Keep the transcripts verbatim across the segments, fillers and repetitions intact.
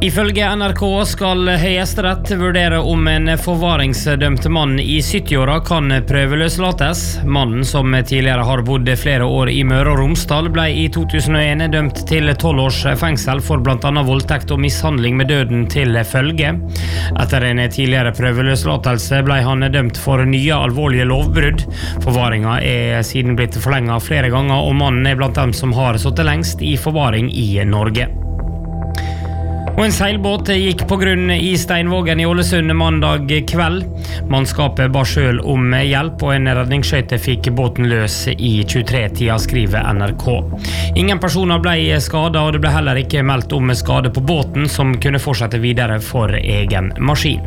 Ifølge N R K skal Høyesterett vurdere om en forvaringsdømt mann i sytti-åra kan prøveløslates. Mannen, som tidligere har bodd flere år i Møre og Romsdal, ble i to tusen og en dømt til tolv års fengsel for blant annet voldtekt og mishandling med døden til følge. Etter en tidligere prøveløslatelse ble han dømt for nye alvorlige lovbrudd. Forvaringa er siden blitt forlenget flere ganger, og mannen er blant dem som har sittet lengst i forvaring i Norge. Og en seilbåt gikk på grunn i Steinvågen i Ålesund mandag kveld. Mannskapet ba selv om hjelp, og en redningsskøyte fikk båten løs i tjuetre-tida, skriver N R K. Ingen personer ble skadet, og det ble heller ikke meldt om skade på båten, som kunne fortsette videre for egen maskin.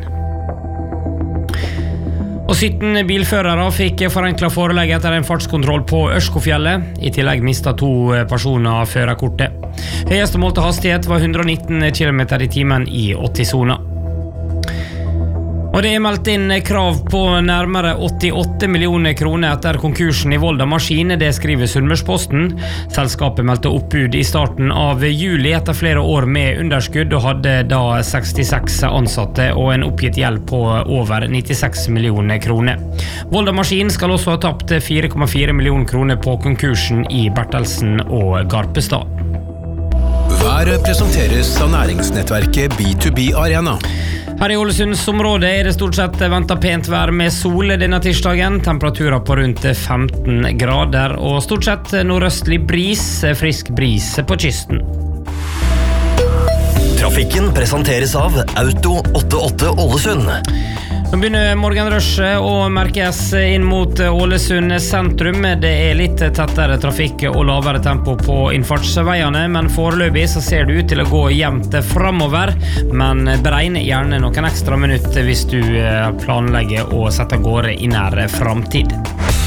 Og sytten bilførere fikk forenklet forelegg etter en fartskontroll på Ørskofjellet. I tillegg mistet to personer førerkortet. Høyeste målte hastighet var hundre og nitten kilometer i timen i åtti-sona. Og det er meldt inn krav på nærmere åttiåtte millioner kroner etter konkursen i Volda Maskin, det skriver Sunnmørsposten. Selskapet meldte oppbud i starten av juli etter flere år med underskudd, og hadde da sekstiseks ansatte og en oppgitt gjeld på over nittiseks millioner kroner. Volda Maskin skal også ha tapt fire komma fire millioner kroner på konkursen i Bertelsen og Garpestad. Været presenteres av næringsnettverket B to B Arena. Her i Ålesundsområdet er det stort sett ventet pent vær med sol denne tirsdagen. Temperaturer på rundt femten grader, og stort sett nordøstlig bris, frisk bris på kysten. Trafikken presenteres av Auto åttiåtte Ålesund. Nå begynner morgenrushet å merkes inn mot Ålesund sentrum. Det er litt tettere trafikk og lavere tempo på innfartsveiene, men foreløpig så ser det ut til å gå jevnt fremover. Men beregn gjerne noen ekstra minutter hvis du planlegger å sette gårde i nær fremtid.